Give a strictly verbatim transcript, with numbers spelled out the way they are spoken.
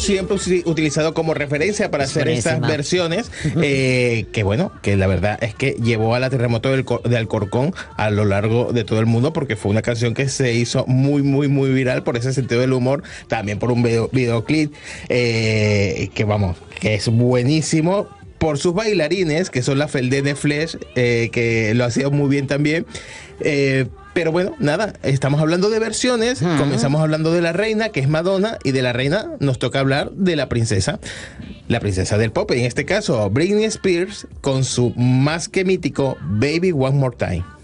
siempre utilizado como referencia para hacer estas versiones, eh, que bueno, que la verdad es que llevó a la Terremoto del, de Alcorcón a lo largo de todo el mundo, porque fue una canción que se hizo muy, muy, muy viral por ese sentido del humor, también por un video, videoclip, eh, que vamos, que es buenísimo, por sus bailarines, que son la Feldene Flesh, eh, que lo hacían muy bien también. Eh, pero bueno, nada, estamos hablando de versiones, uh-huh. Comenzamos hablando de la reina, que es Madonna, y de la reina nos toca hablar de la princesa, la princesa del pop, en este caso Britney Spears, con su más que mítico Baby One More Time.